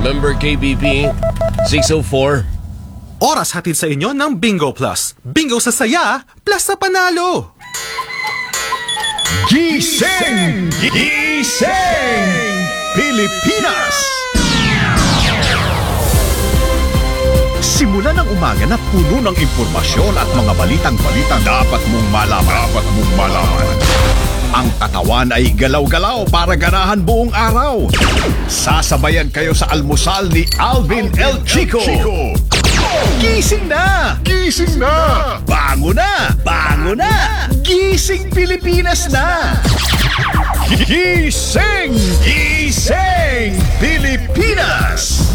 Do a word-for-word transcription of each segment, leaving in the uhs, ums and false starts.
Member K B P six oh four. Oras hatid sa inyo ng Bingo Plus. Bingo sa saya, plus sa panalo. Gising! Gising! Pilipinas! Simula ng umaga na puno ng impormasyon at mga balitang-balitang dapat mong malaman. Dapat mong malaman. Ang katawan ay galaw-galaw para ganahan buong araw. Sasabayan kayo sa almusal ni Alvin El Chico. Gising na! Gising na! Bango na! Bango na! Gising Pilipinas na! Gising! Gising Pilipinas!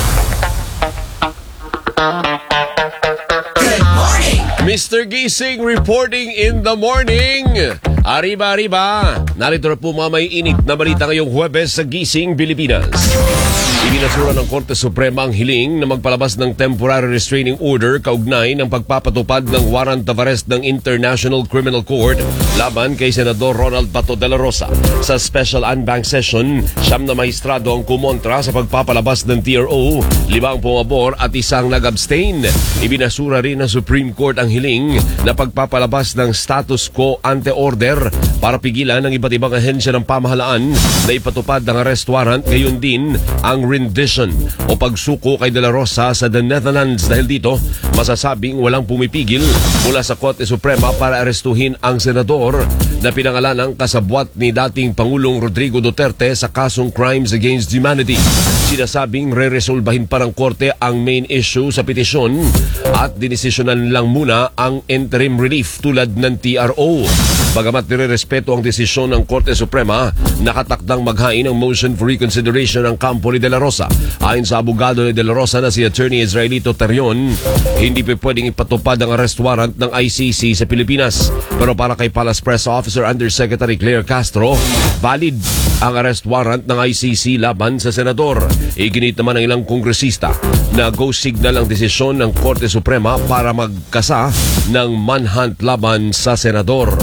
Mister Gising reporting in the morning. Arriba, arriba. Narito na po mga may init na balita ngayong Huwebes sa Gising Pilipinas. Ibinasura ng Korte Suprema ang hiling na magpalabas ng temporary restraining order kaugnay ng pagpapatupad ng warrant of arrest ng International Criminal Court laban kay Senador Ronald Bato de la Rosa. Sa special unbank session, siyam na maestrado ang kumontra sa pagpapalabas ng T R O, limang pumabor at isang nag-abstain. Ibinasura rin ng Supreme Court ang hiling na pagpapalabas ng status quo ante order para pigilan ng iba't ibang ahensya ng pamahalaan na ipatupad ang arrest warrant, gayon din ang rendition o pagsuko kay De La Rosa sa the Netherlands. Dahil dito, masasabing walang pumipigil mula sa Korte Suprema para arestuhin ang senador na pinangalanang kasabwat ni dating Pangulong Rodrigo Duterte sa kasong Crimes Against Humanity. Sinasabing re-resolbahin pa ng Korte ang main issue sa petisyon at dinesisyonan lang muna ang interim relief tulad ng T R O. Bagamat nire-respeto ang desisyon ng Korte Suprema, nakatakdang maghain ng motion for reconsideration ang kampo ni De La Rosa. Ayon sa abogado ni De La Rosa na si Attorney Israelito Terion, hindi pa pwedeng ipatupad ang arrest warrant ng I C C sa Pilipinas. Pero para kay Palace Press Officer Undersecretary Claire Castro, valid ang arrest warrant ng I C C laban sa senador. Iginit naman ng ilang kongresista na go signal ang desisyon ng Korte Suprema para magkasa ng manhunt laban sa senador.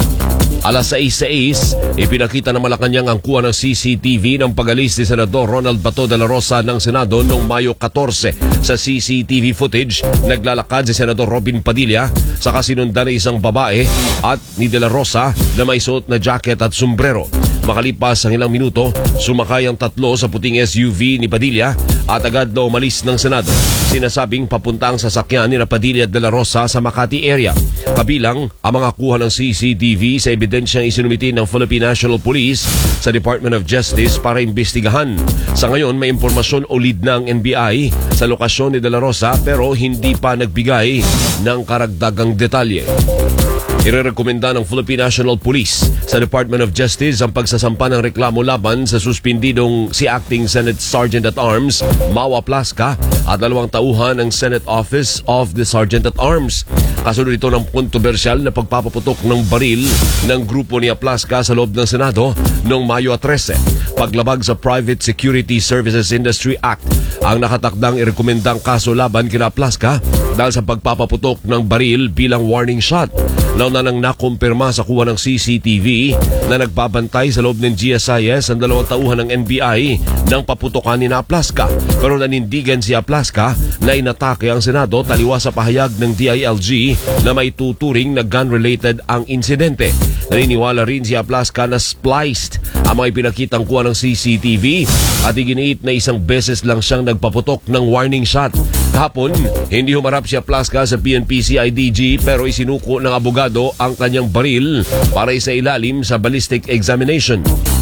Alas sais sais, ipinakita ng Malacanang ang kuha ng C C T V ng pag-alis ni Senador Ronald Bato de la Rosa ng Senado noong Mayo fourteen. Sa C C T V footage, naglalakad si Senador Robin Padilla sa kasinundan ng isang babae at ni De La Rosa na may suot na jacket at sombrero. Makalipas ang ilang minuto, sumakay ang tatlo sa puting S U V ni Padilla at agad na umalis ng Senado. Sinasabing papunta ang sasakyan ni Padilla at De La Rosa sa Makati area. Kabilang ang mga kuha ng C C T V sa ebidensyang isinumiti ng Philippine National Police sa Department of Justice para imbestigahan. Sa ngayon, may impormasyon o lead ng N B I sa lokasyon ni De La Rosa pero hindi pa nagbigay ng karagdagang detalye. Irerekomenda ng Philippine National Police sa Department of Justice ang pagsasampa ng reklamo laban sa suspindidong si Acting Senate Sergeant at Arms Mawa Plasca at dalawang tauhan ng Senate Office of the Sergeant at Arms. Kasunod ito ng kontrobersyal na pagpapaputok ng baril ng grupo ni Plasca sa loob ng Senado noong Mayo thirteen. Paglabag sa Private Security Services Industry Act ang nakatakdang irekomendang kaso laban kina Plasca dahil sa pagpapaputok ng baril bilang warning shot. Nauna nang nakumpirma sa kuha ng C C T V na nagbabantay sa loob ng G S I S ang dalawang tauhan ng N B I ng paputokan ni Plasca. Pero nanindigan si Plasca na inatake ang Senado taliwa sa pahayag ng D I L G na may tuturing na gun-related ang insidente. Naniniwala rin si Plasca na spliced ang mga ipinakitang kuha ng C C T V at iginiit na isang beses lang siyang nagpaputok ng warning shot. Kahapon, hindi humarap si Plasca sa P N P C I D G pero isinuko ng abogado ang kanyang baril para isailalim sa ballistic examination.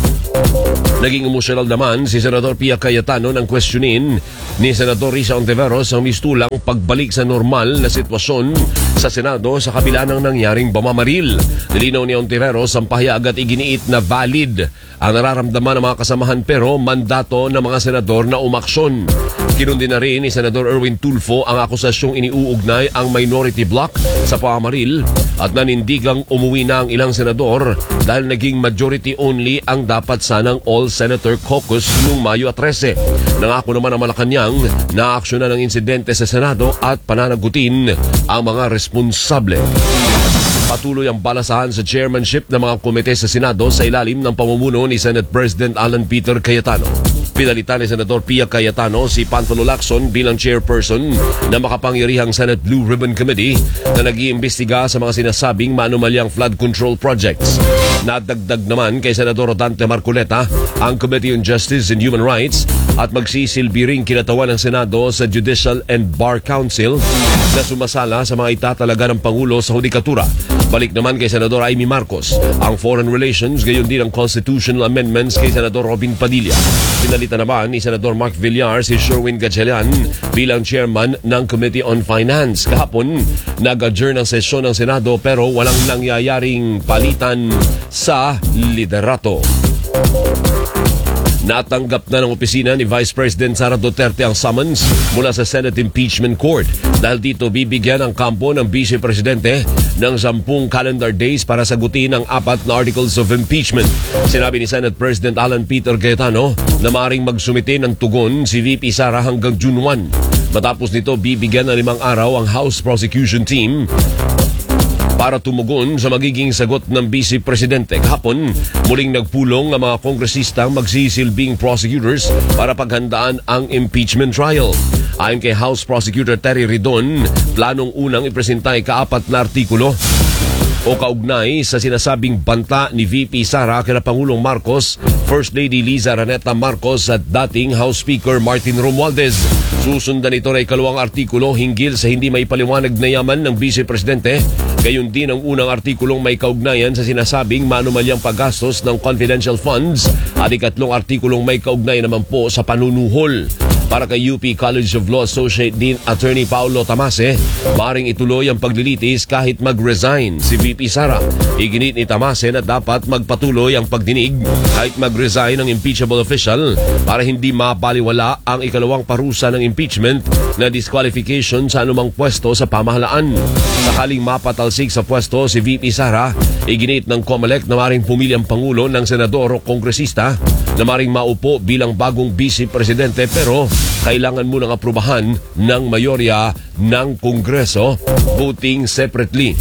Naging emosyonal naman si Senador Pia Cayetano nang questionin ni Senador Risa Ontiveros ang mistulang pagbalik sa normal na sitwasyon sa Senado sa kabila ng nangyaring bamamaril. Nilinaw ni Ontiveros ang pahayag at iginiit na valid ang nararamdaman ng mga kasamahan pero mandato ng mga senador na umaksyon. Kinundi na rin ni Senador Erwin Tulfo ang akusasyong iniuugnay ang minority bloc sa pamamaril at nanindigang umuwi na ang ilang senador dahil naging majority only ang dapat sanang all-senator caucus noong Mayo thirteen. Nangako naman ang Malacanang na aaksyonan ng insidente sa Senado at pananagutin ang mga responsable. Patuloy ang balasahan sa chairmanship ng mga komite sa Senado sa ilalim ng pamumuno ni Senate President Alan Peter Cayetano. Pinalitan ni Senador Pia Cayetano si Panfilo Lacson bilang chairperson na makapangyarihang Senate Blue Ribbon Committee na nag-iimbestiga sa mga sinasabing maanumalyang flood control projects. Nadagdag naman kay Senador Rodante Marcoleta ang Committee on Justice and Human Rights at magsisilbi ring kinatawan ng Senado sa Judicial and Bar Council na sumasala sa mga itatalaga ng Pangulo sa hudikatura. Balik naman kay Senador Amy Marcos ang Foreign Relations, gayon din ang Constitutional Amendments kay Senador Robin Padilla. Pinalitan naman ni Senador Mark Villar si Sherwin Gatchalian bilang chairman ng Committee on Finance. Kahapon, nag-adjourn ang sesyon ng Senado pero walang nangyayaring palitan sa liderato. Natanggap na ng opisina ni Vice President Sara Duterte ang summons mula sa Senate Impeachment Court. Dahil dito bibigyan ang kampo ng Vice Presidente ng sampung calendar days para sagutin ang apat na articles of impeachment. Sinabi ni Senate President Alan Peter Cayetano na maaaring magsumite ng tugon si V P Sara hanggang June first. Matapos nito bibigyan ng limang araw ang House Prosecution Team para tumugon sa magiging sagot ng Vice Presidente. Kahapon, muling nagpulong ang mga kongresistang magsisilbing prosecutors para paghandaan ang impeachment trial. Ayon kay House Prosecutor Terry Ridon, planong unang ipresenta ay kaapat na artikulo o kaugnay sa sinasabing banta ni V P Sara kina Pangulong Marcos, First Lady Liza Raneta Marcos at dating House Speaker Martin Romualdez. Susundan ito na ikalawang artikulo hinggil sa hindi may paliwanag na yaman ng Vice Presidente. Gayon din ang unang artikulong may kaugnayan sa sinasabing maanumalyang paggastos ng confidential funds at ikatlong artikulong may kaugnayan naman po sa panunuhol. Para kay U P College of Law Associate Dean Attorney Paulo Tamase, maaaring ituloy ang paglilitis kahit mag-resign si V P Sara. Iginit ni Tamase na dapat magpatuloy ang pagdinig kahit mag-resign ang impeachable official para hindi mabaliwala ang ikalawang parusa ng impeachment na disqualification sa anumang pwesto sa pamahalaan. Sakaling mapatalsik sa pwesto si V P Sara, iginit ng COMELEC na maaaring pumili ang Pangulo ng senador o kongresista na maaaring maupo bilang bagong Vice Presidente pero kailangan munang aprubahan ng mayorya ng Kongreso, voting separately.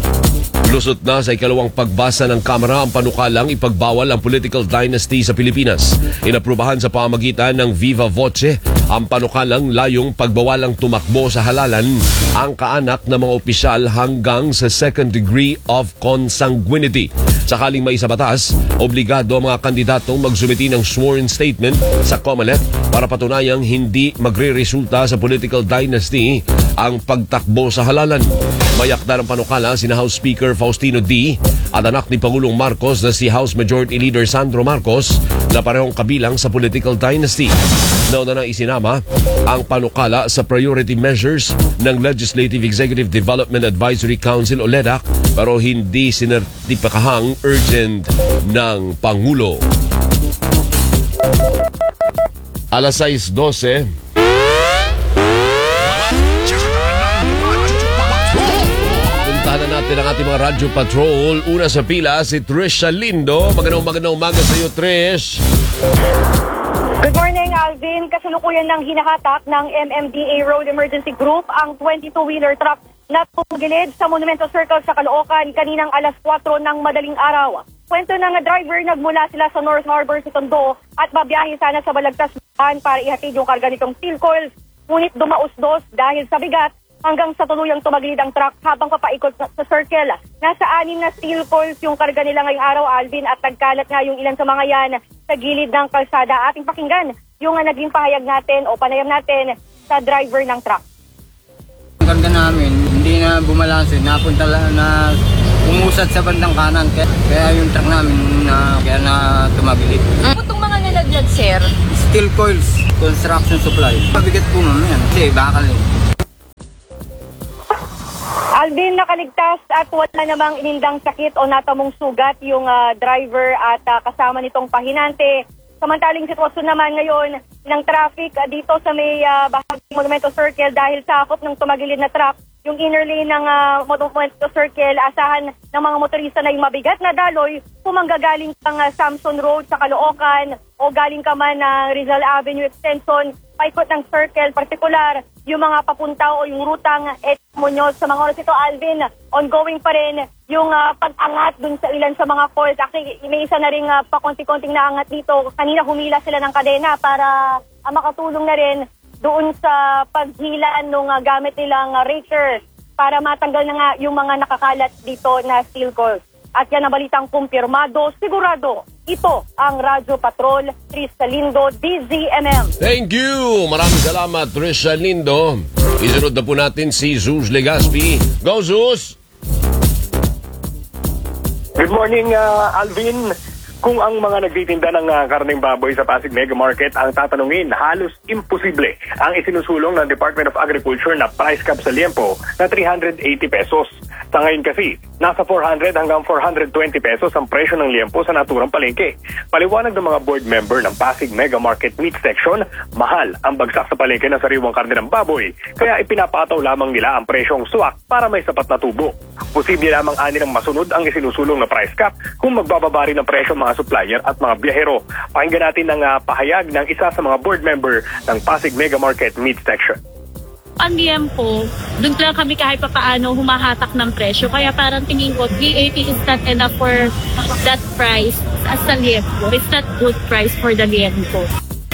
Lusot na sa ikalawang pagbasa ng Kamara ang panukalang ipagbawal ang political dynasty sa Pilipinas. Inaprubahan sa pamamagitan ng Viva Voce ang panukalang layong pagbawalang tumakbo sa halalan ang kaanak ng mga opisyal hanggang sa second degree of consanguinity. Sakaling may isa batas, obligado ang mga kandidatong magsumiti ng sworn statement sa COMELEC para patunayang hindi magre-resulta sa political dynasty ang pagtakbo sa halalan. Mayakda ng panukala sina House Speaker Faustino D. at anak ni Pangulong Marcos na si House Majority Leader Sandro Marcos na parehong kabilang sa political dynasty. Nauna na isinama ang panukala sa priority measures ng Legislative Executive Development Advisory Council o L E D A C pero hindi sinertipakahang urgent ng Pangulo. Alas sais dose. Puntahan na natin ang ating mga Radyo Patrol. Una sa pila si Trisha Lindo. Magandang magandang umaga sa iyo, Trish. Good morning, Alvin. Kasalukuyan ng hinahatak ng M M D A Road Emergency Group ang twenty-two-wheeler truck na tumagilid sa Monumento Circle sa Caloocan kaninang alas kwatro ng madaling araw. Kwento ng driver, nagmula sila sa North Harbor sa Tondo at babiyahe sana sa Balagtas para ihatid yung karga nitong steel coils. Ngunit dumausdos dahil sa bigat hanggang sa tuluyang tumagilid ang truck habang papaikot sa circle. Nasa anim na steel coils yung karga nila ngayong araw, Alvin, at nagkalat nga yung ilan sa mga yan sa gilid ng kalsada. Ating pakinggan yung uh, naging pahayag natin o panayam natin sa driver ng truck. Ang karga namin, hindi na bumalansin, napunta na umusad sa bandang kanan, kaya, kaya yung truck namin na, kaya na tumagilid. Ano itong mga nalaglag, sir? Steel coils, construction supply. Mabigat po naman yan, kasi bakal eh. Alvin, nakaligtas at wala namang inindang sakit o natamong sugat yung uh, driver at uh, kasama nitong pahinante. Samantaling sitwasyon naman ngayon ng traffic uh, dito sa may uh, bahagi Monumento Circle dahil sakop ng tumagilid na truck yung inner lane ng uh, Monumento Circle, asahan ng mga motorista na yung mabigat na daloy kung manggagaling kang uh, Samson Road sa Caloocan o galing ka man ng Rizal Avenue Extension, paikot ng Circle, partikular yung mga papunta o yung rutang et Muñoz. Sa mga oras ito, Alvin, ongoing pa rin yung uh, pag-angat dun sa ilan sa mga falls. Actually, may isa na rin uh, pakonti-konting naangat dito. Kanina humila sila ng kadena para uh, makatulong na rin doon sa paghilan ng uh, gamit nilang uh, raker para matanggal na nga yung mga nakakalat dito na steel calls. At yan ang balitang kumpirmado, sigurado. Ito ang Radyo Patrol, Trisha Lindo, D Z M M. Thank you! Maraming salamat, Trisha Lindo. Isunod na po natin si Zeus Legaspi. Go, Zeus! Good morning, uh, Alvin. Kung ang mga nagtitinda ng uh, karneng baboy sa Pasig Mega Market ang tatanungin, halos imposible ang isinusulong ng Department of Agriculture na price cap sa liempo na three hundred eighty pesos. Sa ngayon kasi, nasa four hundred hanggang four hundred twenty pesos ang presyo ng liempo sa naturang palengke. Paliwanag ng mga board member ng Pasig Mega Market Meat Section, mahal ang bagsak sa palengke ng sariwang karne ng baboy, kaya ipinapataw lamang nila ang presyong swak para may sapat na tubo. Posible lamang ani ng masunod ang isinusulong na price cap kung magbababa rin ang presyo mga supplier at mga biyahero. Pakinggan natin ang uh, pahayag ng isa sa mga board member ng Pasig Mega Market Meat Section. Ang liempo, doon lang kami kahit pa paano humahatak ng presyo. Kaya parang tingin ko, three eighty is not enough for that price as a liempo. It's not good price for the liempo.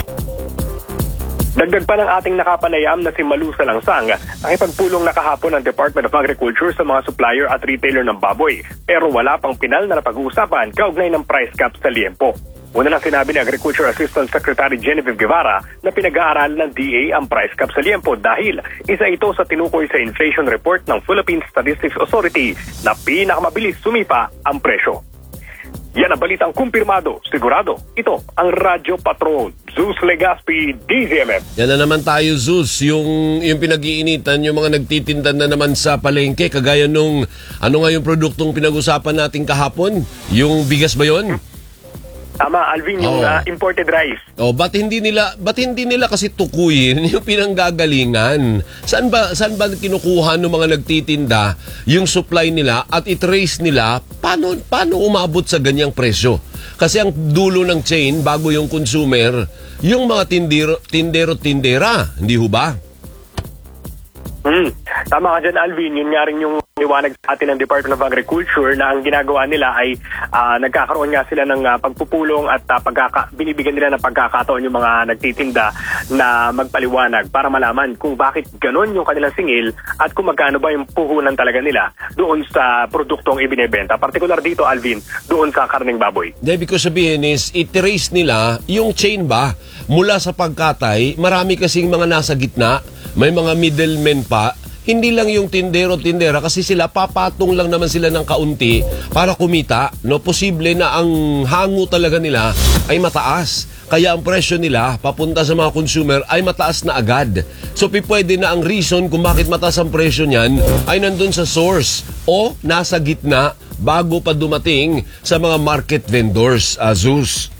Dagdag pa ng ating nakapanayam na si Malu Salangsang, nakipagpulong na kahapon ng Department of Agriculture sa mga supplier at retailer ng baboy, pero wala pang pinal na napag-uusapan kaugnay ng price cap sa liempo. Una na sinabi ni Agriculture Assistant Secretary Genevieve Guevara na pinag-aaralan ng D A ang price cap sa liempo dahil isa ito sa tinukoy sa inflation report ng Philippine Statistics Authority na pinakamabilis sumipa ang presyo. Yan ang balitang kumpirmado, sigurado. Ito ang Radyo Patrol, Zeus Legaspi, D Z M M. Yan na naman tayo, Zeus. Yung, yung pinag-iinitan, yung mga nagtitinda na naman sa palengke, kagaya nung, ano nga yung produktong pinag-usapan natin kahapon? Yung bigas ba yun? Tama, Alvin, yung Oo. uh, imported rice. Oh, ba't hindi nila ba't hindi nila kasi tukuyin yung pinanggagalingan? Saan ba saan ba kinukuha ng mga nagtitinda yung supply nila at i-trace nila paano paano umabot sa ganyang presyo? Kasi ang dulo ng chain bago yung consumer, yung mga tindero tindero tindera, hindi ho ba? Hmm. Tama ka dyan, Alvin. Yun nga rin yung liwanag sa atin ng Department of Agriculture na ang ginagawa nila ay uh, nagkakaroon nga sila ng uh, pagpupulong at uh, pagkaka- binibigyan nila ng pagkakataon yung mga nagtitinda na magpaliwanag para malaman kung bakit ganon yung kanilang singil at kung magkano ba yung puhunan talaga nila doon sa produktong ibinebenta. Partikular dito, Alvin, doon sa karneng baboy. Dahil because sabihin is, i-trace nila yung chain ba mula sa pagkatay. Marami kasing mga nasa gitna, may mga middlemen pa. Hindi lang yung tindero-tindera kasi sila papatong lang naman sila ng kaunti para kumita. No, posible na ang hango talaga nila ay mataas. Kaya ang presyo nila papunta sa mga consumer ay mataas na agad. So pwede na ang reason kung bakit mataas ang presyo niyan ay nandun sa source o nasa gitna bago pa dumating sa mga market vendors, Azus.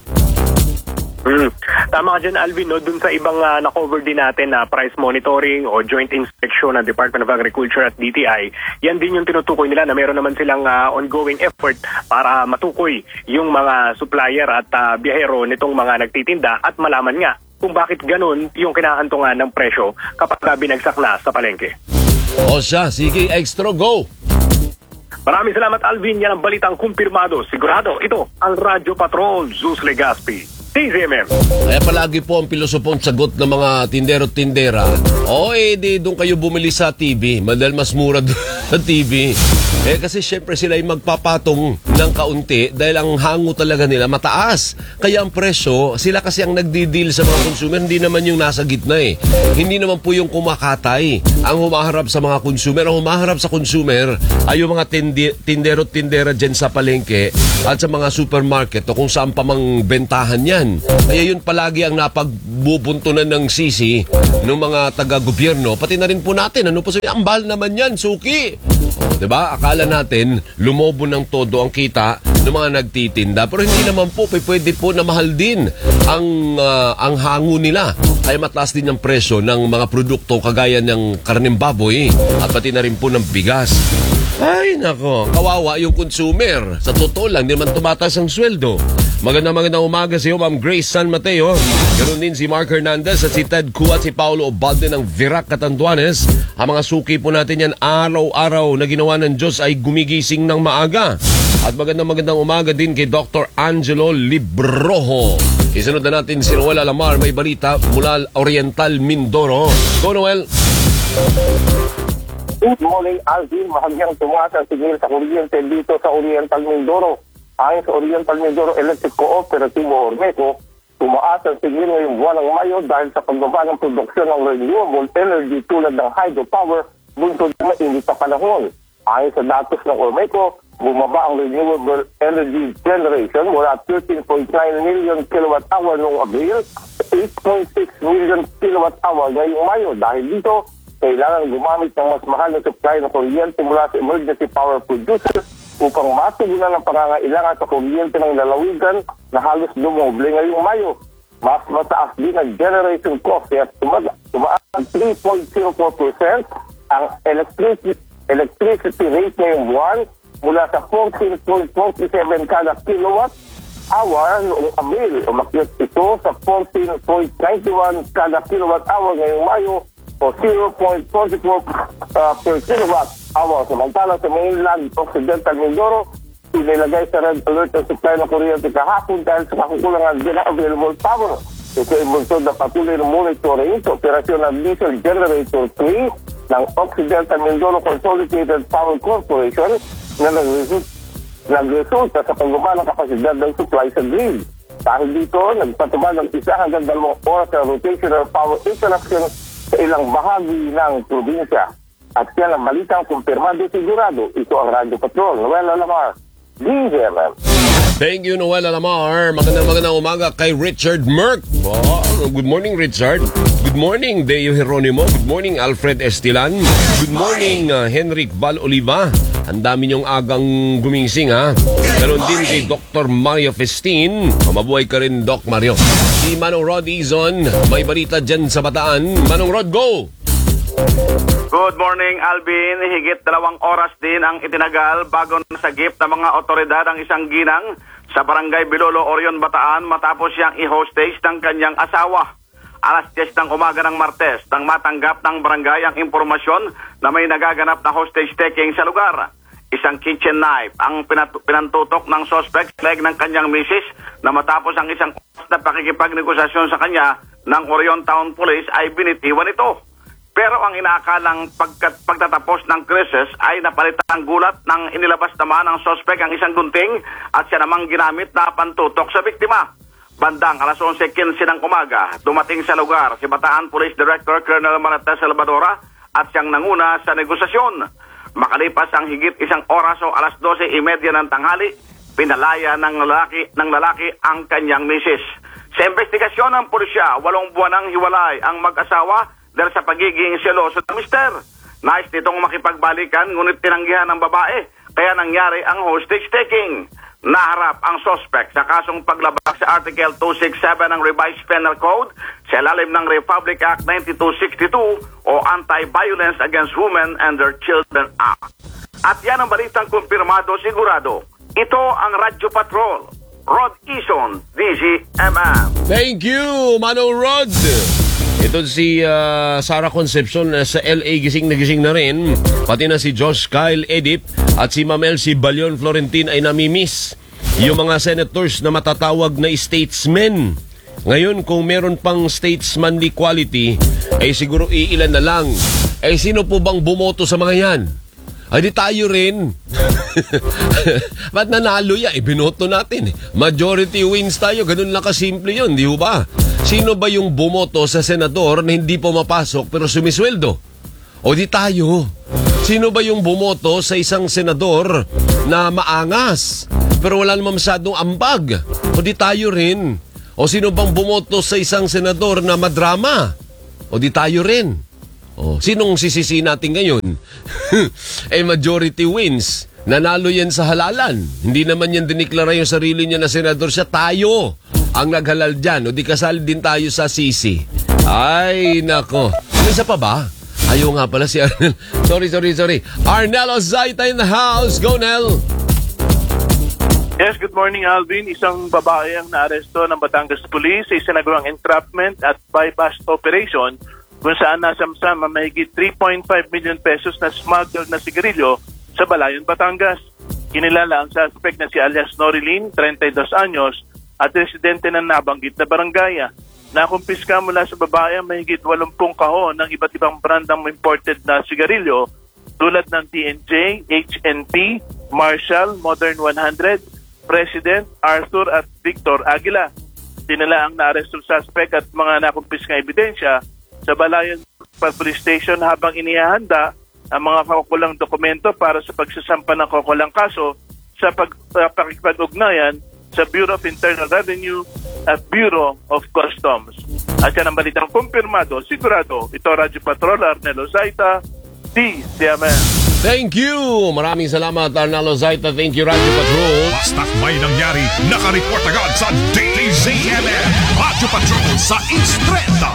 Hmm. Tama ka dyan, Alvin, no? Dun sa ibang uh, na-cover din natin na uh, price monitoring o joint inspection ng Department of Agriculture at D T I, yan din yung tinutukoy nila na meron naman silang uh, ongoing effort para matukoy yung mga supplier at uh, biyahero nitong mga nagtitinda at malaman nga kung bakit ganun yung kinahantungan ng presyo kapag uh, binagsak na sa palengke. O siya, sige, extra go! Maraming salamat, Alvin. Yan ang balitang kumpirmado. Sigurado, ito ang Radyo Patrol, Zeus Legaspi, D Z M M. Kaya palagi po ang pilosopong sagot ng mga tindero-tindera, o eh, di doon kayo bumili sa T V. Madal mas mura doon sa T V. Eh kasi syempre sila ay magpapatong ng kaunti dahil ang hango talaga nila mataas. Kaya ang presyo, sila kasi ang nagdi-deal sa mga consumer, hindi naman yung nasa gitna eh. Hindi naman po yung kumakatay ang humaharap sa mga consumer. Ang humaharap sa consumer ay yung mga tindi- tindero-tindera dyan sa palengke at sa mga supermarket o kung saan pa mang bentahan yan. Kaya yun palagi ang napagbubuntunan ng sisi ng mga taga-gobyerno. Pati na rin po natin. Ano po sabi? Ang bahal naman yan, suki. diba? Akala natin lumobo ng todo ang kita ng mga nagtitinda. Pero hindi naman po, pwede po na mahal din ang, uh, ang hango nila. Kaya mataas din ang presyo ng mga produkto kagaya ng karneng baboy at pati na rin po ng bigas. Ay, nako. Kawawa yung consumer. Sa totoo lang, hindi naman tumataas ang sweldo. Magandang magandang umaga sa iyo, Ma'am Grace San Mateo. Ganoon din si Mark Hernandez at si Ted Ku at si Paolo Obalde ng Virac Catanduanes. Ang mga suki po natin yan araw-araw na ginawa ng Diyos ay gumigising ng maaga. At magandang magandang umaga din kay Doctor Angelo Librojo. Isunod na natin si Noel Alamar. May balita mula Oriental Mindoro. Go, Noel! Good morning, Alvin. Mahagyang tumaas ang tingil sa kuryente dito sa Oriental Mindoro. Ayon sa Oriental Mindoro Electric Cooperative o Ormeco, tumaas ang tingil ngayong buwan ng Mayo dahil sa pagbaba ng produksyon ng renewable energy tulad ng hydropower bunsod ng mainit na panahon. Ayon sa datos ng Ormeco, bumaba ang renewable energy generation mula thirteen point nine million kilowatt hour noong Abril to eight point six million kilowatt hour ngayong Mayo. Dahil dito, kailangan gumamit ng mas mahal na supply ng kuryente mula sa emergency power producers upang matugunan ang pangangailangan sa kuryente ng lalawigan na halos dumoble ngayong Mayo. Mas mataas din ang generation cost kaya tumaas ang three point zero four percent ang electricity, electricity rate ngayong buwan mula sa fourteen point four seven kada kilowatt hour noong Abril. Umakyat ito sa fourteen point nine one kada kilowatt hour ngayong Mayo o zero point four four uh, per kilowatt hour. Samantala sa mainland Occidental Mindoro, inilagay sa red alert ang supply ng kuryente kahapon dahil sa kakukulangan din ng available power. Ito ay bunsod na patuloy ng monitoring sa operasyon ng diesel generator three ng Occidental Mindoro Consolidated Power Corporation na nagresulta sa pagbaba ng kapasidad ng supply sa grid. Dahil dito, nagpatubad ng isa hanggang dalawang oras na rotational power interruption sa ilang bahagi ng probinsya. At yan ang balitang kumpirmado sigurado. Ito ang Radyo Patrol. Noel Alamar, D J M M. Thank you, Noel Alamar. Magandang magandang umaga kay Richard Merck. Oh, good morning, Richard. Good morning, Deo Jeronimo. Good morning, Alfred Estilan. Good morning, uh, Henrik Val Oliva. Ang dami niyong agang gumising, ha? Ganon din kay Doctor Mario Festin. Mabuhay ka rin, Doc Mario. Si Manong Rod Izon. May balita dyan sa Bataan. Manong Rod, go! Good morning, Alvin. Higit dalawang oras din ang itinagal bago nasagip ng mga otoridad ang isang ginang sa Barangay Bilolo, Orion, Bataan matapos siyang i-hostage ng kanyang asawa. Alas diyes ng umaga ng Martes nang matanggap ng barangay ang impormasyon na may nagaganap na hostage taking sa lugar. Isang kitchen knife ang pinat- pinantutok ng suspect sa leg ng kanyang misis na matapos ang isang oras na pakikipagnegosasyon sa kanya ng Orion Town Police ay binitiwan ito. Pero ang inaakalang pagkat- pagtatapos ng krisis ay napalitan ang gulat nang inilabas naman ng suspect ang isang gunting at siya namang ginamit na pantutok sa biktima. Bandang alas onse quince ng umaga, dumating sa lugar si Bataan Police Director Colonel Marates Salvadora at siyang nanguna sa negosasyon. Makalipas ang higit isang oras o alas dose imedya ng tanghali, pinalaya ng lalaki, ng lalaki ang kanyang misis. Sa investigasyon ng pulisya, walong buwan ang hiwalay ang mag-asawa dahil sa pagiging seloso ng mister. Nais nitong makipagbalikan ngunit tinanggihan ng babae kaya nangyari ang hostage taking. Naharap ang suspect sa kasong paglabag sa Article two sixty-seven ng Revised Penal Code sa ilalim ng Republic Act ninety-two sixty-two o Anti-Violence Against Women and Their Children Act. At yan ang balitang kumpirmado sigurado. Ito ang Radyo Patrol. Rod Ison, D Z M M. Thank you, Manong Rod. Ito si uh, Sara Concepcion uh, sa L A gising na gising na rin. Pati na si Josh Kyle Edip at si Ma'am Elsie Balion Florentin ay namimiss yung mga senators na matatawag na statesmen. Ngayon kung meron pang statesmanly quality ay siguro iilan na lang. Eh sino po bang bumoto sa mga yan? Ay di tayo rin. Ba't nanalo yan? Eh binoto natin. Majority wins tayo. Ganun lang kasimple yun, di ba? Sino ba yung bumoto sa senador na hindi pumapasok pero sumisweldo? O di tayo. Sino ba yung bumoto sa isang senador na maangas pero wala namang masyadong ambag? O di tayo rin. O sino bang bumoto sa isang senador na madrama? O di tayo rin. Oh, sinong sisisi natin ngayon? Eh, majority wins. Nanalo yan sa halalan. Hindi naman yan diniklara yung sarili niya na senador siya. Tayo ang naghalal dyan. O di kasali din tayo sa sisi. Ay, nako. May isa pa ba? Ayaw nga pala si Arnel. Sorry, sorry, sorry. Arnel Ozaita in the house. Go, Nel. Yes, good morning, Alvin. Isang babae ang naaresto ng Batangas Police sa isinagawang entrapment at buy-bust operation kung saan nasamsam ang mahigit three point five million pesos na smuggled na sigarilyo sa Balayon, Batangas. Kinilala ang suspect na si alias Norilyn, thirty-two anyos, at residente ng nabanggit na barangay. Nakumpiska mula sa babae ang mahigit eighty kahon ng iba't ibang brandang imported na sigarilyo tulad ng T N J, H N P, Marshall, Modern one hundred, President, Arthur at Victor Aguila. Dinala ang naarestong suspect at mga nakumpiskang ebidensya sa Balayan Police Station habang inihahanda ang mga kakukulang dokumento para sa pagsasampa ng kakukulang kaso sa pag, uh, pakikipag-ugnayan sa Bureau of Internal Revenue at Bureau of Customs. At yan ang balitang kumpirmado, sigurado. Ito Radyo Patrol, Arnel Ozaita, D C M N. Thank you! Maraming salamat, Arnel Ozaita. Thank you, Radyo Patrol. Basta't may nangyari, nakareport agad sa D Z M N. Radyo Patrol sa Instreta.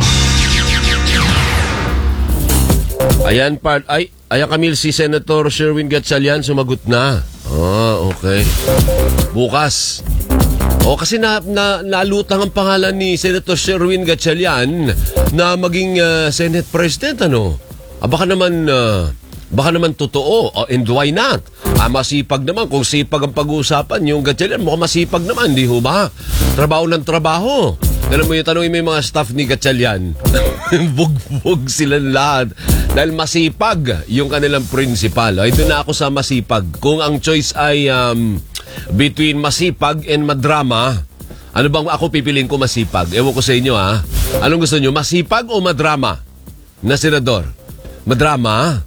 Ayan, part, ay, ayan Camille, si Senator Sherwin Gatchalian sumagot na. Ah, okay. Bukas. O, kasi na, na, nalutang ang pangalan ni Senator Sherwin Gatchalian na maging uh, Senate President, ano? Ah, baka naman, uh, baka naman totoo. Oh, and why not? Ah, masipag naman. Kung sipag ang pag-uusapan, yung Gatchalian, mukhang masipag naman, di ho ba? Trabaho ng trabaho. Alam mo yung tanongin mo yung mga staff ni Gatchalian. Bug-bug silang lahat. Dahil masipag yung kanilang principal. Ay, doon na ako sa masipag. Kung ang choice ay um, between masipag and madrama, ano bang ako pipiliin ko masipag? Ewan ko sa inyo, ha? Anong gusto nyo? Masipag o madrama? Na senador? Madrama?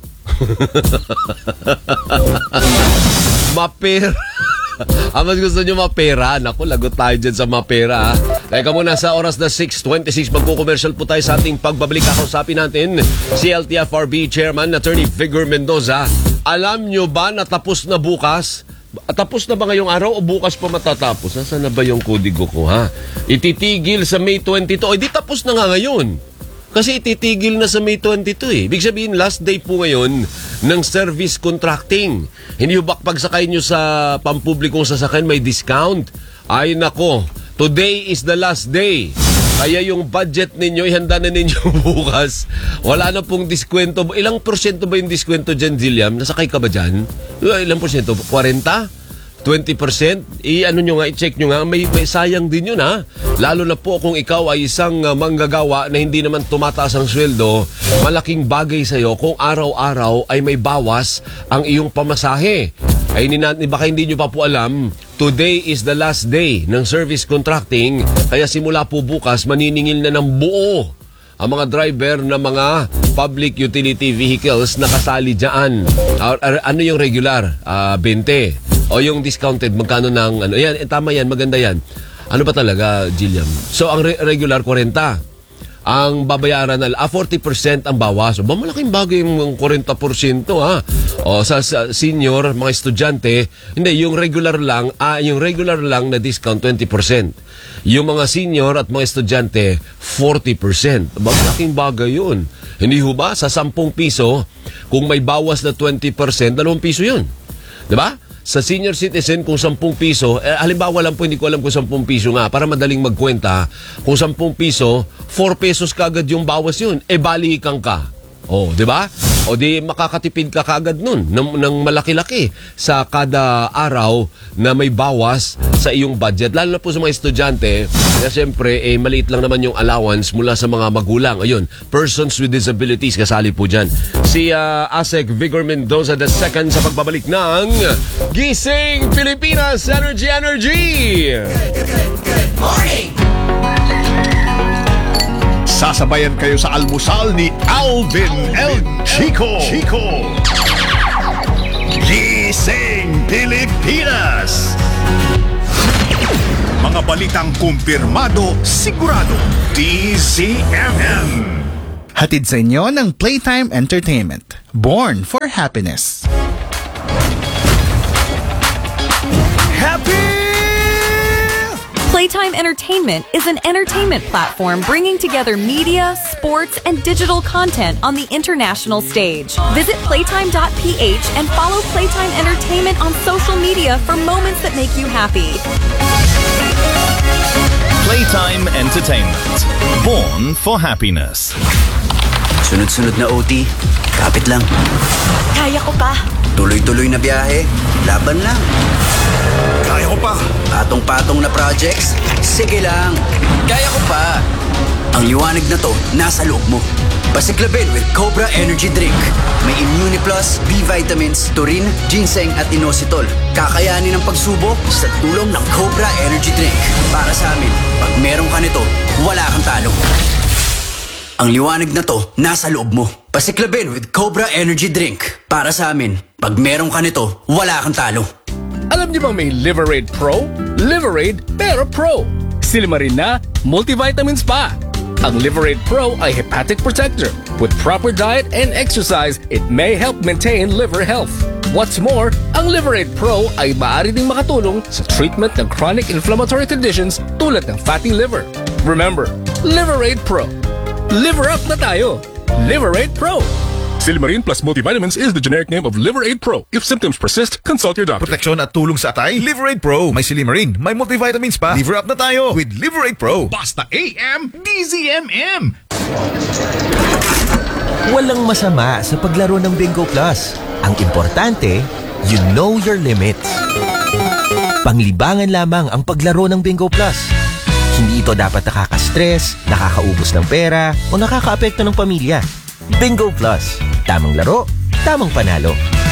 Mapera. Ah, mas gusto nyo mapera? Naku, lagot tayo dyan sa mapera. Teka muna, sa oras na six twenty-six, magko-commercial po tayo sa ating pagbabalik. Kakausapin natin si L T F R B Chairman, Attorney Vigor Mendoza. Alam nyo ba na tapos na bukas? Tapos na ba ngayong araw o bukas pa matatapos? Nasaan na ba yung kodigo ko, ha? Ititigil sa May twenty-two. Eh, di tapos na nga ngayon. Kasi ititigil na sa May twenty-two eh. Ibig sabihin, last day po ngayon ng service contracting. Hindi ba pagsakay nyo sa pampublikong sasakyan may discount? Ay nako, today is the last day. Kaya yung budget ninyo, ihanda na ninyo bukas. Wala na pong diskwento. Ilang porsyento ba yung diskwento dyan, Jilliam? Nasakay ka ba dyan? Ilang porsyento? forty? twenty percent? I-ano nyo nga, i-check nyo nga. May, may sayang din yun, ha? Lalo na po kung ikaw ay isang uh, manggagawa na hindi naman tumataas ang sweldo, malaking bagay sa'yo kung araw-araw ay may bawas ang iyong pamasahe. Ay, baka hindi nyo pa po alam, today is the last day ng service contracting, kaya simula po bukas, maniningil na ng buo ang mga driver ng mga public utility vehicles na kasali dyan. Uh, uh, ano yung regular? Uh, twenty. O yung discounted, magkano ng ano? Yan, eh, tama yan, maganda yan. Ano ba talaga, Jilliam? So, ang re- regular, forty. Ang babayaran na, ah, forty percent ang bawas. O, ba, malaking bagay yung forty percent, ha? O, sa, sa senior, mga estudyante, hindi, yung regular lang, ah, yung regular lang na discount, twenty percent. Yung mga senior at mga estudyante, forty percent. Ba, malaking bagay yun. Hindi ho ba? Sa ten piso, kung may bawas na twenty percent, two piso yun. Diba? Sa senior citizen, kung ten piso, eh, halimbawa lang po, hindi ko alam kung ten piso nga, para madaling magkwenta, kung ten piso, four pesos kagad yung bawas yun, e balikan ka. O, di ba? O di makakatipid ka kagad nun ng, ng malaki-laki sa kada araw na may bawas sa iyong budget. Lalo na po sa mga estudyante, na siyempre, eh, maliit lang naman yung allowance mula sa mga magulang. Ayun, persons with disabilities, kasali po dyan. Si uh, Asek Vigor Mendoza the second sa pagbabalik ng Gising Pilipinas Energy Energy! Good, good, good morning! Sasabayan kayo sa almusal ni Alvin El Chico. Chico. Gising Pilipinas. Mga balitang kumpirmado, sigurado. D Z M M. Hatid sa inyo ng Playtime Entertainment. Born for happiness. Happy! Playtime Entertainment is an entertainment platform bringing together media, sports, and digital content on the international stage. Visit playtime dot p h and follow Playtime Entertainment on social media for moments that make you happy. Playtime Entertainment. Born for happiness. Sunod-sunod na O T, kapit lang. Kaya ko pa. Tuloy-tuloy na biyahe, laban lang. Kaya ko pa. Patong-patong na projects, sige lang. Kaya ko pa. Ang liwanag na to, nasa loob mo. Pasiklabin with Cobra Energy Drink. May Immuniplus, B-vitamins, taurine, ginseng at inositol. Kakayanin ang pagsubok sa tulong ng Cobra Energy Drink. Para sa amin, pag meron ka nito, wala kang talo. Ang liwanag na to, nasa loob mo. Pasiklabin with Cobra Energy Drink. Para sa amin, pag meron ka nito, wala kang talo. Alam niyo bang may Liverade Pro? Liverade pero Pro. Silimarin na, multivitamins pa. Ang Liverade Pro ay hepatic protector. With proper diet and exercise, it may help maintain liver health. What's more, ang Liverade Pro ay maaari ding makatulong sa treatment ng chronic inflammatory conditions tulad ng fatty liver. Remember, Liverade Pro. Liver up na tayo. Liverade Pro. Silimarin plus multivitamins is the generic name of Liverade Pro. If symptoms persist, consult your doctor. Proteksyon at tulong sa atay, Liverade Pro. May Silimarin, may multivitamins pa. Liver up na tayo with Liverade Pro. Basta A M, D Z M M. Walang masama sa paglaro ng Bingo Plus. Ang importante, you know your limits. Panglibangan lamang ang paglaro ng Bingo Plus. Hindi ito dapat nakaka-stress, nakakaubos ng pera, o nakakaapekto ng pamilya. Bingo Plus. Tamang laro, tamang panalo.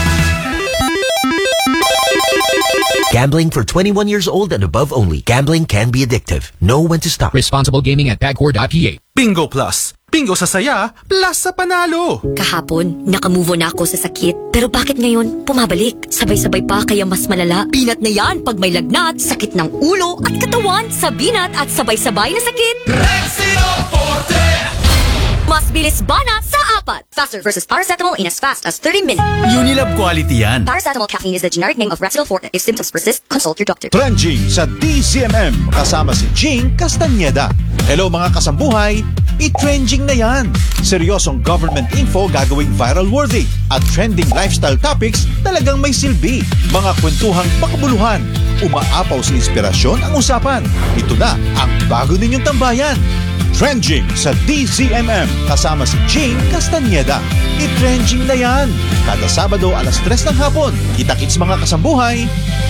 Gambling for twenty-one years old and above only. Gambling can be addictive. Know when to stop. Responsible gaming at bagcore dot p h. Bingo Plus. Bingo sa saya, plus sa panalo. Kahapon, nakamove on ako sa sakit. Pero bakit ngayon, pumabalik? Sabay-sabay pa kaya mas malala. Binat na yan pag may lagnat, sakit ng ulo at katawan sa binat at sabay-sabay na sakit. Rexino Forte! Mas bilis banat sa apat. Faster versus paracetamol in as fast as thirty minutes. Unilab quality yan. Paracetamol caffeine is the generic name of Rexino Forte. If symptoms persist, consult your doctor. Trending sa D Z M M kasama si Jing Castañeda. Hello mga kasambuhay, i-trending na yan. Seryosong government info gagawing viral worthy at trending lifestyle topics talagang may silbi. Mga kwentuhang makabuluhan, umaapaw sa inspirasyon ang usapan. Ito na ang bago ninyong tambayan. Trending sa D Z M M kasama si Jing Castañeda. I-trending na yan. Kada Sabado alas tres ng hapon. Kita-kits mga kasambuhay.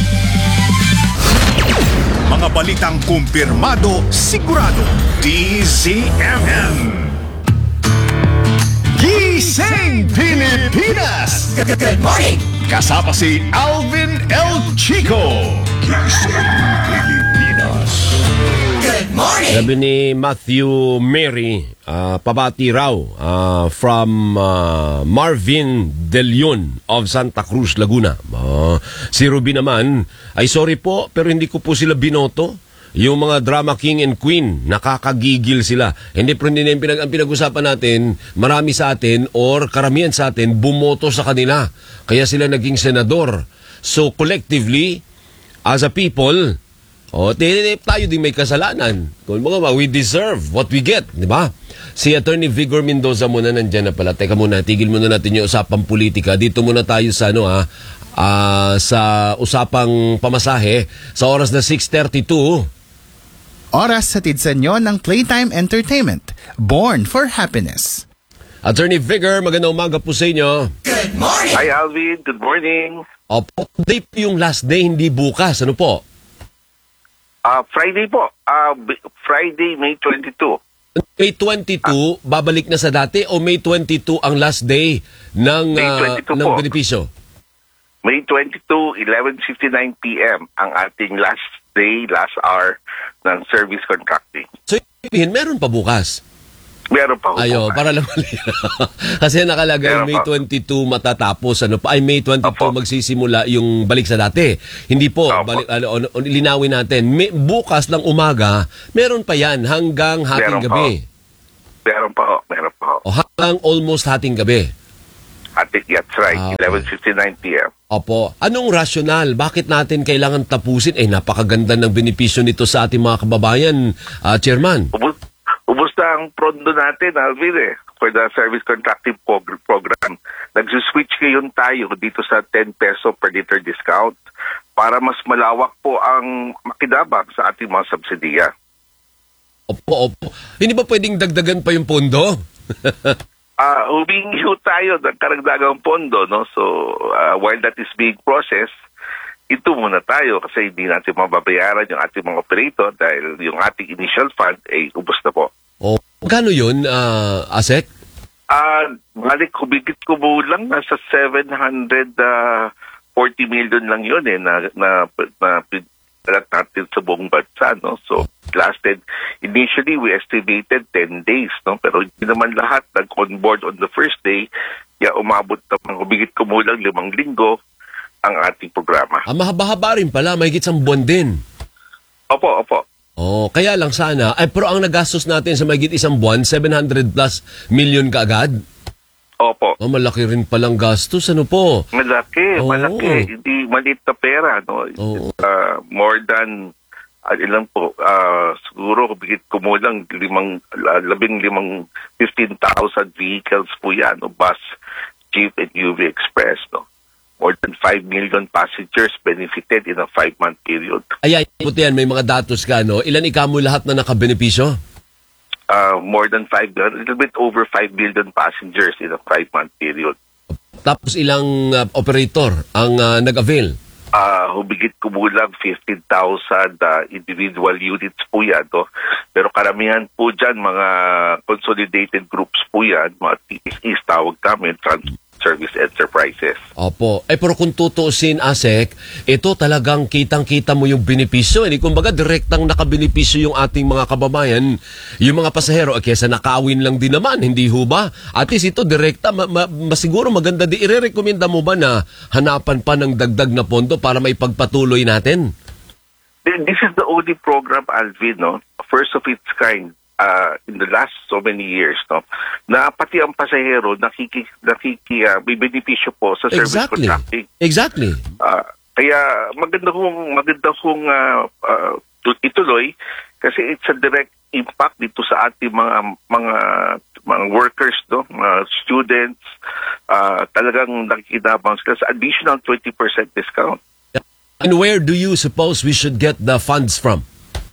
Mga balitang kumpirmado, sigurado. D Z M M. Gising Pilipinas! Good morning! Kasama si Alvin El Chico. Gising Pilipinas. Good morning! Sabi ni Matthew Mary, uh, pabati raw uh, from uh, Marvin De Leon of Santa Cruz, Laguna. Uh, si Ruby naman, ay sorry po pero hindi ko po sila binoto. Yung mga drama king and queen, nakakagigil sila. Hindi po hindi na yung pinag, ang pinag-usapan natin, marami sa atin or karamihan sa atin bumoto sa kanila. Kaya sila naging senador. So collectively, as a people, oh, tayo din may kasalanan. Kung mga we deserve what we get, di ba? Si Attorney Vigor Mendoza muna nandiyan na pala. Teka muna, tigil muna natin yung usapang politika. Dito muna tayo sa ano ha, uh, sa usapang pamasahe sa oras na six thirty-two. Oras hatid sa inyo ng Playtime Entertainment. Born for happiness. Attorney Vigor, magandang umaga po sa inyo. Good morning! Hi Alvin, good morning. Opo, today po yung last day, hindi bukas. Ano po? Uh, Friday po. Uh, Friday, May twenty-two. May twenty-two, ah. babalik na sa dati o May twenty-two ang last day ng, uh, ng benepisyo? May twenty-two, eleven fifty-nine p m ang ating last day, last hour ng service contracting. So, ibihin, meron pa bukas? Meron pa bukas. Ayo, para lang mali. Kasi nakalagay May twenty-two matatapos. Ano pa? Ay, May twenty-two Opo. magsisimula yung balik sa dati. Hindi po. Balik, ano, linawin natin. May, bukas ng umaga, meron pa yan hanggang hating gabi. Meron pa ho, meron pa ho. O hanggang almost hating gabi. Ate, that's right, Ah, eleven fifty-nine p m Opo. Anong rasyonal? Bakit natin kailangan tapusin? Eh, napakaganda ng benepisyo nito sa ating mga kababayan, ah, Chairman. Ubus, ubus na ang prondo natin, Alvin, eh, for the service contracting prog- program. Nag-switch ngayon tayo dito sa ten peso per liter discount para mas malawak po ang makinabang sa ating mga subsidiya. Opo, opo. Hindi ba pwedeng dagdagan pa yung pondo? Ah, humingi ho tayo ng karagdagang pondo, no? So, uh, while that is being processed, ito muna tayo kasi hindi natin mababayaran yung ating mga operator dahil yung ating initial fund ay ubos na po. O, magkano yun, ah, Asek? Ah, balik kubigit ko mo lang nasa seven hundred forty million lang yun eh na na, na pinag natin sa buong bansa, no? So, it lasted, initially we estimated ten days, no? Pero hindi naman lahat nag-on board on the first day, kaya umabot na kubigit ko mo lang limang linggo ang ating programa. Ah, mahaba-haba rin pala, may isang buwan din. Opo, opo. Oh, kaya lang sana. Ay, pero ang nagastos natin sa mahigit isang buwan, seven hundred plus million kaagad. Opo. Oh, malaki rin palang gastos. Ano po? Malaki, Oo. malaki. Hindi maliit na pera, no? Oo. Uh, more than, uh, ilan po, uh, siguro, bigit ko mo lang, limang, uh, labing limang, fifteen thousand vehicles po yan, no? Bus, Jeep, and U V Express, no? More than five million passengers benefited in a five-month period. Ay, ay, puti yan, may mga datos ka, no? Ilan ika mo lahat na nakabenepisyo? Uh, more than five, a little bit over five million passengers in a five-month period. Tapos ilang uh, operator ang uh, nag-avail? Uh, humigit kumulang fifteen thousand uh, individual units po yan. No? Pero karamihan po dyan, mga consolidated groups po yan, mga T S Es tawag namin, Transport Service Enterprises. Opo. Eh, pero kung tutuusin, Asek, ito talagang kitang-kita mo yung benepisyo. Eh, kumbaga, direktang nakabenepisyo yung ating mga kababayan, yung mga pasahero, eh, kesa nakaawin lang din naman, hindi ho ba? At least ito, direkta, ma- ma- masiguro maganda di. Ire-recommenda mo ba na hanapan pa ng dagdag na pondo para may pagpatuloy natin? This is the only program, Alvin, no? First of its kind. Uh, in the last so many years, no, na pati ang pasahero nakiki, nakiki uh, may benepisyo po sa service Exactly. contracting. Exactly. Uh, kaya maganda kong maganda kong uh, uh, ituloy kasi it's a direct impact dito sa ating mga mga mga workers, no, mga students, uh, talagang nakikinabang sila sa additional twenty percent discount. And where do you suppose we should get the funds from?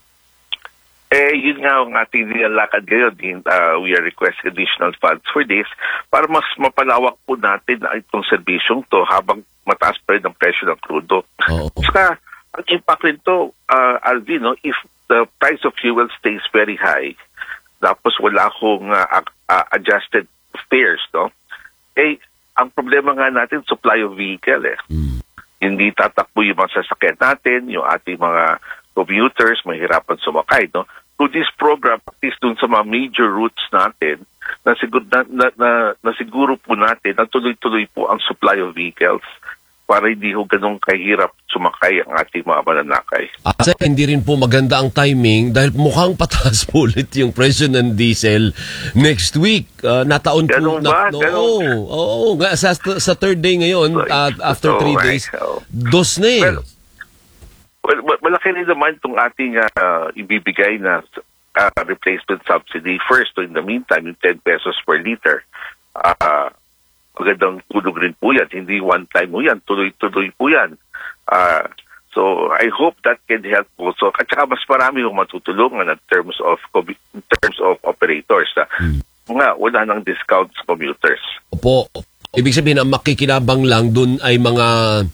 Eh, yun nga ang ating nilalakad ngayon. Uh, we are requesting additional funds for this para mas mapalawak po natin itong serbisyong to habang mataas pa rin ang presyo ng krudo. Oh. Saka, ang impact rin to, uh, Alvin, no, if the price of fuel stays very high, tapos wala akong uh, uh, adjusted fares, no, eh, ang problema nga natin, supply of vehicle, eh. Mm. Hindi tatakbo yung mga sasakyan natin, yung ating mga commuters, mahirapan sumakay, no? To this program, at least dun sa mga major routes natin, na siguro, na, na, na, na siguro po natin na tuloy-tuloy po ang supply of vehicles para hindi ho ganun kahirap sumakay ang ating mga mananakay. Asa, hindi rin po maganda ang timing dahil mukhang pataas po ulit yung presyo ng diesel next week. Uh, nataon ganun po. Ba? Na, ganun? Oo, oo. Sa, sa third day ngayon, uh, after three right. days, dos na eh. Well, Well, malaki rin naman itong ating uh, ibibigay na uh, replacement subsidy. First, so in the meantime, yung ten pesos per liter. Uh, magandang tulog rin po yan. Hindi one time po yan. Tuloy-tuloy po yan. Uh, so, I hope that can help also. At saka mas marami yung matutulungan in terms of, in terms of operators. Uh, hmm. Nga, wala nang discount sa commuters. Opo. Ibig sabihin, ang makikinabang lang dun ay mga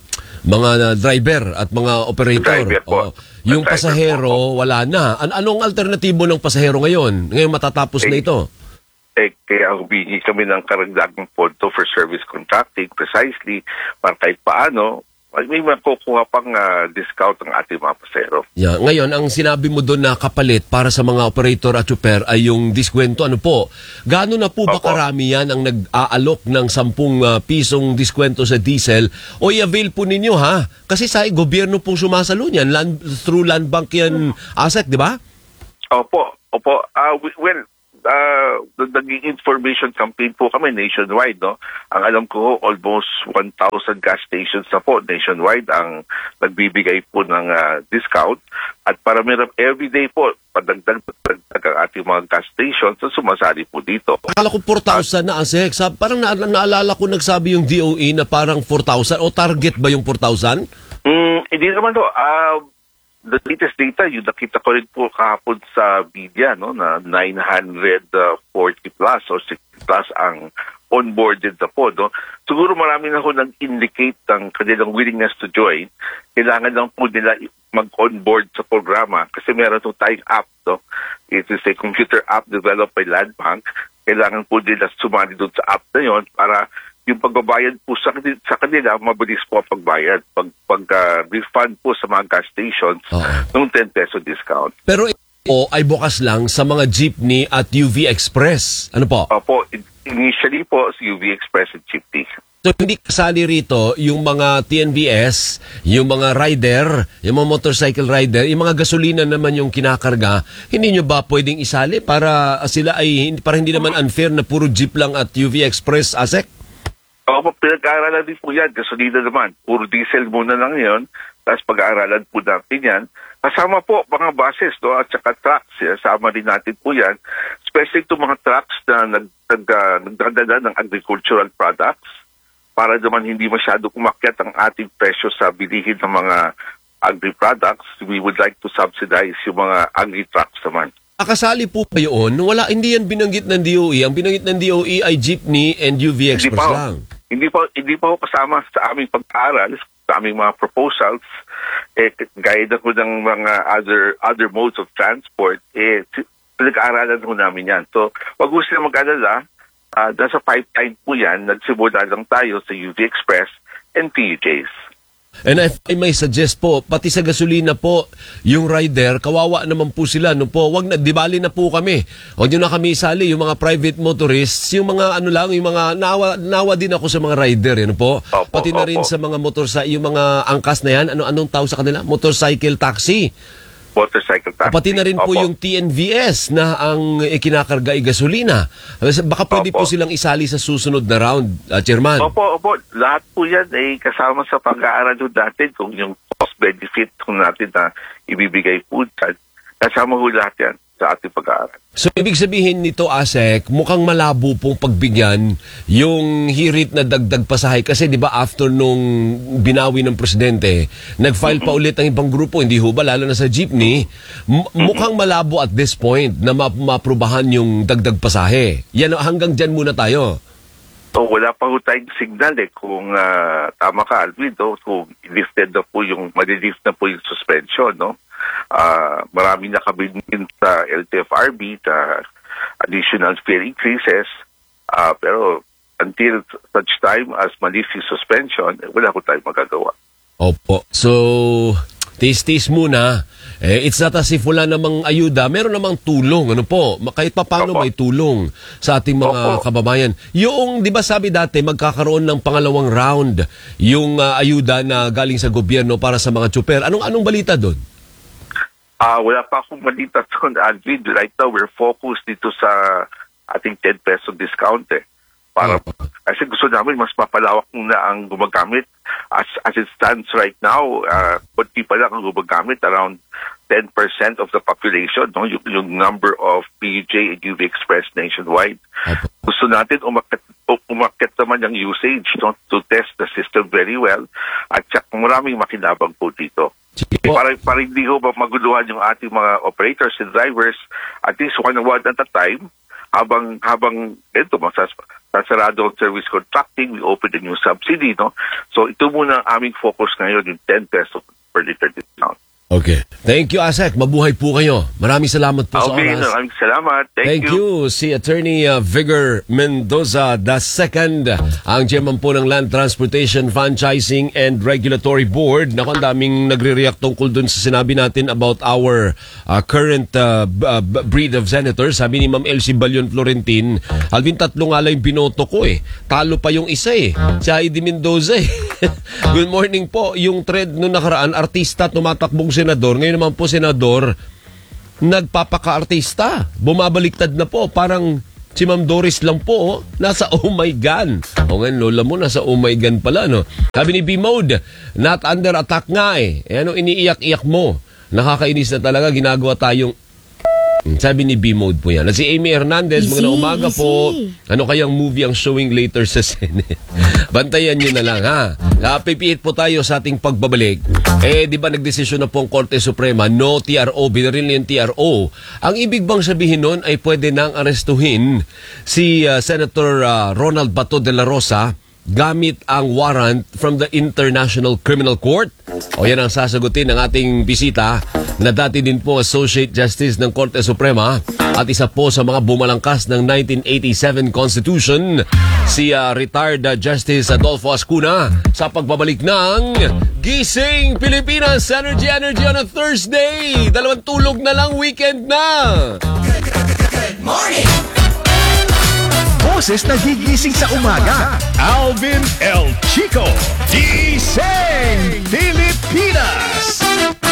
mga driver at mga operator. Po. Oh, yung pasahero, po. Wala na. An anong alternatibo ng pasahero ngayon? Ngayon matatapos eh, na ito. Eh, kaya humingi kami ng karagdagang pondo for service contracting precisely para kahit paano may makukuha pang uh, discount ang ating mga pasahero. Yeah. Ngayon, ang sinabi mo doon na kapalit para sa mga operator at super ay yung diskwento. Ano po? Gaano na po ba Opo. karami yan ang nag-aalok ng sampung uh, pisong diskwento sa diesel? O i-avail po ninyo ha? Kasi sa gobyerno pong sumasalo niyan. Land, through land bank yan asset, di ba? Opo. Opo. Uh, well, uh, naging information campaign po kami nationwide, no? Ang alam ko, almost one thousand gas stations na po nationwide ang nagbibigay po ng uh, discount. At para meron everyday po, padagdag, padagdag ang ating mga gas stations na sumasali po dito. Akala ko four thousand na, Asek. Sab- parang na- naalala ko nagsabi yung D O E na parang four thousand. O target ba yung four thousand? Mm, hindi naman do. Uh, the latest data, yung nakita ko rin po kahapon sa media, no, na nine hundred forty plus or sixty plus ang onboarded na po. No? Siguro marami na ho nag-indicate ng kanilang willingness to join. Kailangan lang po nila mag-onboard sa programa kasi meron itong tayong app. No? It is a computer app developed by Land Bank. Kailangan po nila sumali doon sa app na yon para yung pagbabayad po sa, sa kanila, mabilis po ang pagbayad. Pag, pag uh, refund po sa mga gas stations, uh-huh. ng ten peso discount. Pero ito ay bukas lang sa mga jeepney at U V Express. Ano po? Opo, initially po sa U V Express at jeepney. So hindi kasali rito yung mga T N V S, yung mga rider, yung mga motorcycle rider, yung mga gasolina naman yung kinakarga, hindi nyo ba pwedeng isali para sila ay, para hindi naman unfair na puro jeep lang at U V Express, Asek? Opo, pinag-aaralan din po yan. Gasolina naman. Puro diesel muna lang yun. Tapos pag-aaralan po natin yan. Kasama po mga buses, no? At saka trucks. Kasama din natin po yan. Especially itong mga trucks na nag, nag, uh, nagdadala ng agricultural products para naman hindi masyado umakyat ang ating presyo sa bilihin ng mga agri-products. We would like to subsidize yung mga agri-trucks naman. Akasali po ba yun? Wala, hindi yan binanggit ng D O E. Ang binanggit ng D O E ay jeepney and U V Express hindi lang. Hindi pa, hindi pa ako kasama sa aming pag-aaral, sa aming mga proposals. Eh, gaya na ko ng mga other other modes of transport, eh, pinag-aaralan ko namin yan. So, wag mo sila mag-alala. Uh, nasa pipeline po yan. Nagsimula lang tayo sa U V Express and P U Js. And if I may suggest po, pati sa gasolina po, yung rider, kawawa naman po sila. No po, wag na, dibali na po kami. Huwag nyo na kami isali, yung mga private motorists, yung mga ano lang, yung mga, nawa, nawa din ako sa mga rider, yun po. Opo, pati na rin opo. sa mga motorcycle, yung mga angkas na yan, ano, anong tawag sa kanila? Motorcycle taxi. Motorcycle taxi. Pati na rin po Opo. yung T N V S na ang eh, kinakarga ay gasolina. Baka pwede Opo. po silang isali sa susunod na round, uh, Chairman. Opo, opo. Lahat po yan ay kasama sa pag-aaral natin kung yung cost-benefit kung natin na ibibigay po dyan. Kasama po lahat yan sa ating pag-aaral. So, ibig sabihin nito, Asek, mukhang malabo pong pagbigyan yung hirit na dagdag pasahe. Kasi, di ba, after nung binawi ng presidente, nag-file pa ulit ang ibang grupo, hindi ho ba, lalo na sa jeepney, m- mukhang malabo at this point na ma- maprubahan yung dagdag pasahe. Yan, hanggang dyan muna tayo. So, wala pa po tayong signal eh kung uh, tama ka, Alvin, no? Kung lifted na po yung, malilift na po yung suspension, no? Uh, marami na kami din sa L T F R B na additional fare increases, uh, pero until such time as malift yung suspension, eh, wala ko tayong magagawa. Opo. So, tis-tis muna. Eh, it's not as if wala namang ayuda. Meron namang tulong. Ano po? Kahit pa paano may tulong sa ating mga Opo. kababayan. Yung, di ba sabi dati, magkakaroon ng pangalawang round yung uh, ayuda na galing sa gobyerno para sa mga tsuper. Anong anong balita doon? Uh, wala pa akong balita doon, Alvin. Right now, we're focused dito sa ating ten peso discount eh. Para, oh. Kasi gusto namin mas mapalawak na ang gumagamit. As as it stands right now, uh, kunti pa lang ang gumagamit, around ten percent of the population, no? yung, yung number of P U J and U V Express nationwide. Okay. Gusto natin umakit, umakit naman yung usage, no? To test the system very well. At saka maraming makinabang po dito. Para, para hindi ho ba maguluhan yung ating mga operators and drivers, at least one word at a time, habang habang ito, masas, sasarado ang service contracting, we open the new subsidy, no? So ito muna ang aming focus ngayon, yung ten peso per liter discount. Okay. Thank you, Asek. Mabuhay po kayo. Maraming salamat po okay, sa oras. Maraming salamat. Thank, Thank you. you. Si Attorney uh, Vigor Mendoza the second, ang chairman po ng Land Transportation Franchising and Regulatory Board. Naku, ang daming nagre-react tungkol dun sa sinabi natin about our uh, current uh, b- uh, breed of senators. Sabi ni Ma'am Elsie Balion Florentin, Alvin, tatlo nga lang yung binoto ko eh. Talo pa yung isa eh. Si Heidi Mendoza eh. Good morning po. Yung thread nung nakaraan, artista tumatakbong senador. Ngayon naman po, senador, nagpapaka-artista. Bumabaliktad na po. Parang si Ma'am Doris lang po, oh, nasa oh my God. O ngayon, lola mo, nasa oh my God pala, no? Sabi ni B-Mode, not under attack nga eh. Eh ano iniiyak-iyak mo? Nakakainis na talaga, ginagawa tayong... Sabi ni B-Mode po yan. At si Amy Hernandez, Easy, magandang umaga easy. po. Ano kayang movie ang showing later sa Senate? Bantayan nyo na lang, ha? Napipiit po tayo sa ating pagbabalik. Eh, di ba nagdesisyon na po ang Korte Suprema, no T R O, binaril na yung T R O. Ang ibig bang sabihin nun ay pwede nang arestuhin si uh, Senator uh, Ronald Bato de la Rosa gamit ang warrant from the International Criminal Court? O yan ang sasagutin ng ating bisita na dati din po Associate Justice ng Korte Suprema at isa po sa mga bumalangkas ng nineteen eighty-seven Constitution, si uh, retired uh, Justice Adolfo Ascuna sa pagbabalik ng Gising Pilipinas. Energy Energy on a Thursday. Dalawang tulog na lang, weekend na. Good morning! Boses na gigising sa umaga. Alvin El Chico. Gising Pilipinas.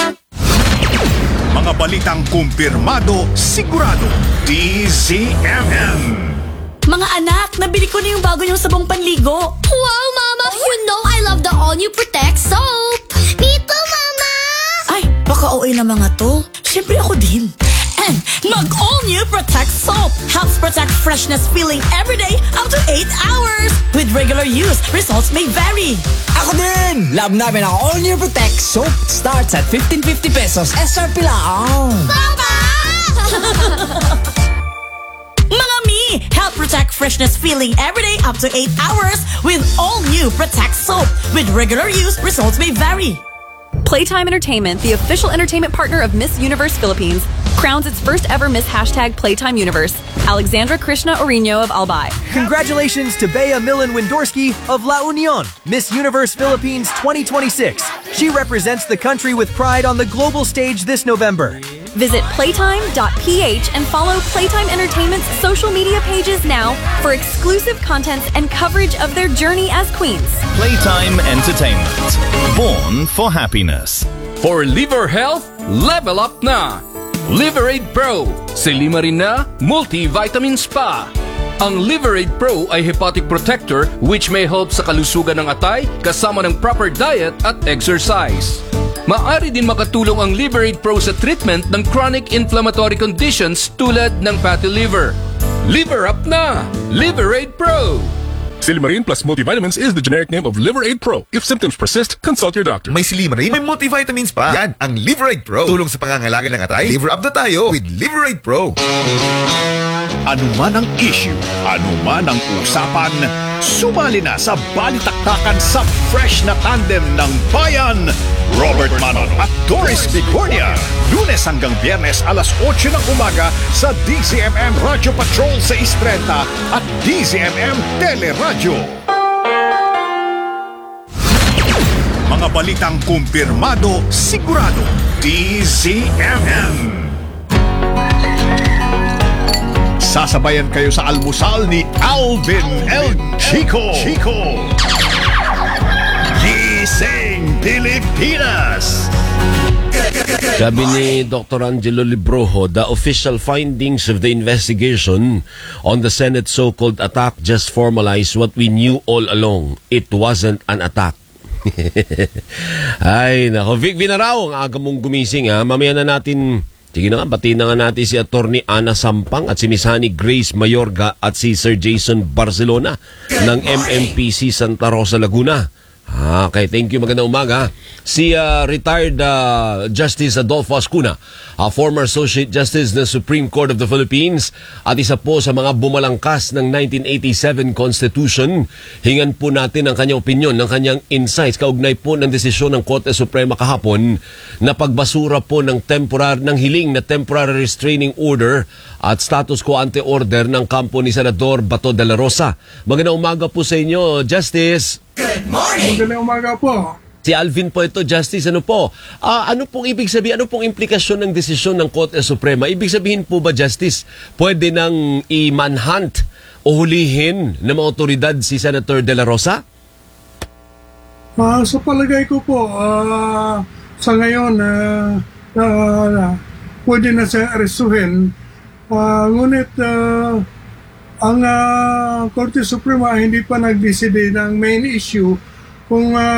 Mga balitang kumpirmado, sigurado. D Z M M. Mga anak, nabili ko na yung bago niyong sabong panligo. Wow, Mama! You know I love the all-new Protect soap! Me too, Mama! Ay, baka O A na mga to. Siyempre ako din. And mag-all-new Protect soap helps protect freshness feeling every day up to eight hours. With regular use, results may vary. Ako din! Love namin ang all-new Protect soap. Starts at fifteen fifty pesos. S R P lang. Mama! Mga mi, help protect freshness feeling every day up to eight hours with all-new Protect soap. With regular use, results may vary. Playtime Entertainment, the official entertainment partner of Miss Universe Philippines, crowns its first ever Miss Hashtag Playtime Universe, Alexandra Krishna Orino of Albay. Congratulations to Bea Millen Windorski of La Union, Miss Universe Philippines twenty twenty-six. She represents the country with pride on the global stage this November. Visit playtime dot p h and follow Playtime Entertainment's social media pages now for exclusive contents and coverage of their journey as queens. Playtime Entertainment. Born for happiness. For liver health, level up na! Liverade Pro, silima rin na, multivitamins pa. Ang Liverade Pro ay hepatic protector which may help sa kalusugan ng atay kasama ng proper diet at exercise. Maaari din makatulong ang Liverade Pro sa treatment ng chronic inflammatory conditions tulad ng fatty liver. Liver up na! Liverade Pro! Silimarin plus multivitamins is the generic name of Liverade Pro. If symptoms persist, consult your doctor. May Silimarin, may multivitamins pa. Yan, ang Liverade Pro. Tulong sa pangangailangan ng atay, liver up na tayo with Liverade Pro. Ano man ang issue, ano man ang usapan, sumali na sa balitaktakan sa fresh na tandem ng bayan. Robert Manon at Doris Bicornia. Lunes hanggang Biyernes alas otso ng umaga sa D Z M M Radio Patrol sa Istrenta at D Z M M Teleradyo. Mga balitang kumpirmado, sigurado. D Z M M. Sasabayan kayo sa almusal ni Alvin El Chico. Chico. Gising Pilipinas. Sabi ni Doctor Angelo Libroho, the official findings of the investigation on the Senate so-called attack just formalized what we knew all along. It wasn't an attack. Ay, nako. Vic Vinarao, ang aga mong gumising, ha? Mamaya na natin, sige na nga, batiin na nga natin si Attorney Ana Sampang at si Miss Honey Grace Mayorga at si Sir Jason Barcelona ng M M P C Santa Rosa, Laguna. Ah, okay, thank you. Magandang umaga. Si uh, retired uh, Justice Adolfo Ascuna, uh, former Associate Justice ng Supreme Court of the Philippines at isa po sa mga bumalangkas ng nineteen eighty-seven Constitution. Hingan po natin ang kanyang opinion, ng kanyang insights kaugnay po ng desisyon ng Korte Suprema kahapon na pagbasura po ng temporary ng hiling na temporary restraining order at status quo ante order ng kampo ni Senador Bato de la Rosa. Magandang umaga po sa inyo, Justice. Good morning! Magandang umaga po. Si Alvin po ito, Justice. Ano po? Uh, ano pong ibig sabihin? Ano pong implikasyon ng desisyon ng Korte Suprema? Ibig sabihin po ba, Justice, pwede nang i-manhunt o hulihin ng mga otoridad si Senator De La Rosa? Uh, sa palagay ko po, uh, sa ngayon, uh, uh, pwede na siya arestuhin. Uh, ngunit uh, ang uh, Korte Suprema hindi pa nag-decide ng main issue kung uh,